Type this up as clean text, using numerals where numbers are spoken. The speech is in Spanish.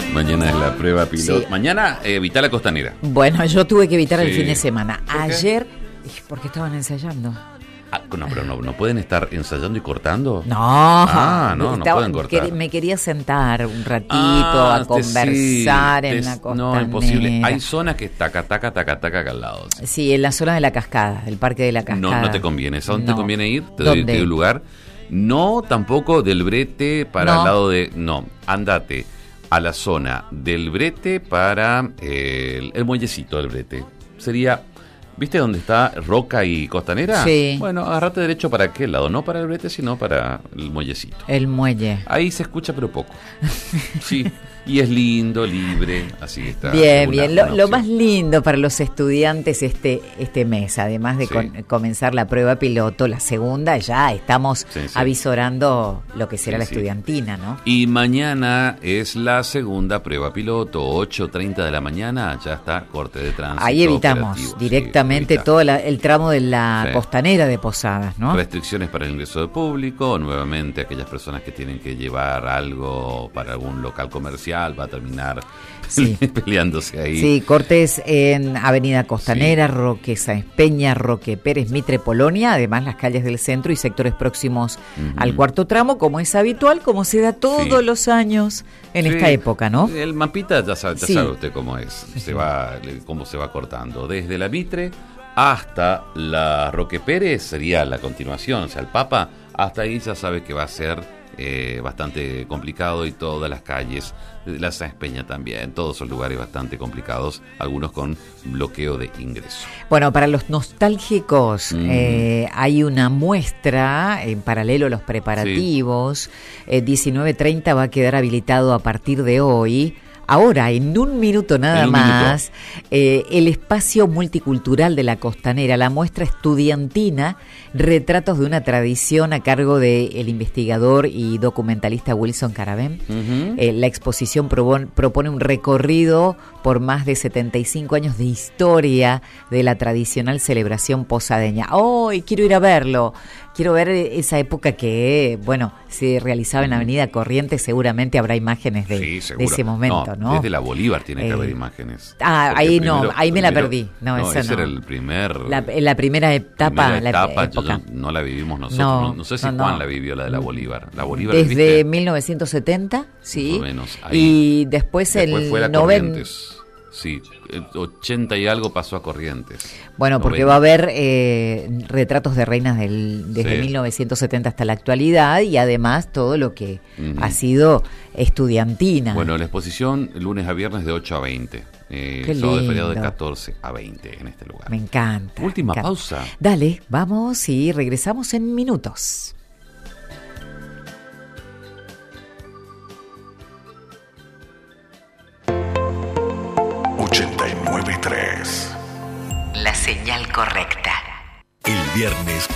Mañana es la prueba piloto. Sí. Mañana evita la costanera. Bueno, yo tuve que evitar el Sí. fin de semana. ¿Por qué? Ayer, porque estaban ensayando. Ah, no, pero no pueden estar ensayando y cortando. No, No pueden cortar. Me quería sentar un ratito a conversar en la costanera. No, imposible. Hay zonas que taca acá al lado. Sí, en la zona de la cascada, del parque de la cascada. No te conviene. ¿A dónde No. te conviene ir? Te doy un lugar. No, tampoco del Brete para No. el lado de... No, andate a la zona del Brete para el muellecito del Brete. Sería... ¿Viste dónde está Roca y Costanera? Sí. Bueno, agarrate derecho para aquel lado. No para el Brete, sino para el muellecito. El muelle. Ahí se escucha, pero poco. Sí. Y es lindo, libre, así que está. Bien, una bien. Lo opción. más lindo para los estudiantes este mes, además de Sí. comenzar la prueba piloto, la segunda, ya estamos Sí. avisorando lo que será Sí, la sí. estudiantina, ¿no? Y mañana es la segunda prueba piloto, 8:30 de la mañana, ya está corte de tránsito. Ahí evitamos operativo. directamente Sí, todo el tramo de la Sí. costanera de Posadas, ¿no? Restricciones para el ingreso de público, nuevamente aquellas personas que tienen que llevar algo para algún local comercial, va a terminar Sí. peleándose ahí. Sí, cortes en Avenida Costanera, Roque Sáenz Peña, Roque Pérez, Mitre, Polonia, además las calles del centro y sectores próximos al cuarto tramo, como es habitual, como se da todos Sí. los años en Sí. esta época, ¿no? El mapita ya sabe Sí. usted cómo es, cómo se va cortando. Desde la Mitre hasta la Roque Pérez sería la continuación, o sea, el Papa, hasta ahí ya sabe que va a ser bastante complicado, y todas las calles, la Sáenz Peña también, todos son lugares bastante complicados, algunos con bloqueo de ingreso. Bueno, para los nostálgicos hay una muestra en paralelo a los preparativos. 19:30 va a quedar habilitado a partir de hoy. Ahora, en un minuto nada En un más, el espacio multicultural de la Costanera, la muestra estudiantina, retratos de una tradición a cargo del investigador y documentalista Wilson Carabén. La exposición propone un recorrido por más de 75 años de historia de la tradicional celebración posadeña. ¡Ay, quiero ir a verlo! Quiero ver esa época que, bueno, se realizaba en Avenida Corrientes, seguramente habrá imágenes de ese momento, ¿no? Desde la Bolívar tiene que haber imágenes. Ah, Porque ahí no, ahí me la perdí. No, ese eso no. era el primer... La primera etapa, época. No la vivimos nosotros. No sé si Juan la vivió, la de la Bolívar. La Bolívar, desde ¿viste? 1970, sí. Más o menos, ahí. Y después fue la 90. Corrientes. Sí, 80 y algo pasó a Corrientes. Bueno, porque 90. va a haber retratos de reinas desde 1970 hasta la actualidad, y además todo lo que ha sido estudiantina. Bueno, la exposición lunes a viernes de 8 a 20. Qué Sábado de feriado de lindo. 14 a 20 en este lugar. Me encanta. Última me encanta. pausa. Dale, vamos y regresamos en minutos. ...89.3. La señal correcta. El viernes